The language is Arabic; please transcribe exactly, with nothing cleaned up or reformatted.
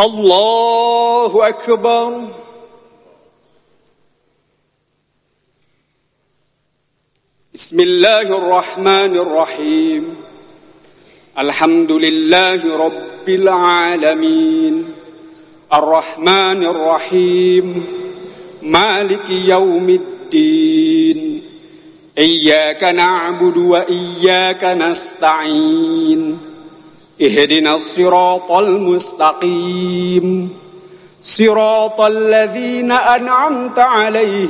الله أكبر. بسم الله الرحمن الرحيم. الحمد لله رب العالمين الرحمن الرحيم مالك يوم الدين إياك نعبد وإياك نستعين اهدنا الصراط المستقيم صراط الذين أنعمت عليهم